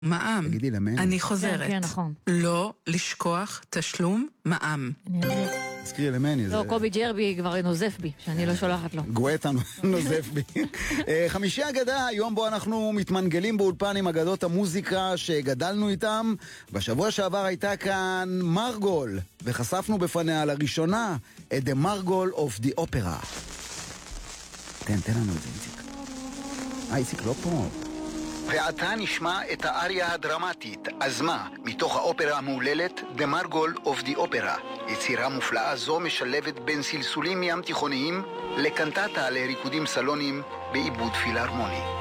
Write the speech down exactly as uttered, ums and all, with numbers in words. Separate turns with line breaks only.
מע"מ.
תגידי למני.
אני חוזרת.
כן, כן, נכון.
לא לשכוח תשלום מע"מ.
אני אעביר.
תזכירי למני.
לא, קובי ג'רבי כבר נוזף בי, שאני לא שולחת לו.
גואטה נוזף בי. חמישי אגדה, היום בו אנחנו מתמנגלים באולפן עם אגדות המוזיקה שגדלנו איתם. בשבוע שעבר הייתה כאן מרגול, וחשפנו בפניה לראשונה את The Margol of the Opera. תן, תן לנו את זה, איציק. אה, איציק לא פה. ועתה נשמע את האריה הדרמטית, אז מה, מתוך האופרה המהוללת The Margol of the Opera. יצירה מופלאה זו משלבת בין סלסולים ים תיכוניים לקנטטה לריקודים סלונים בעיבוד פילהרמוני.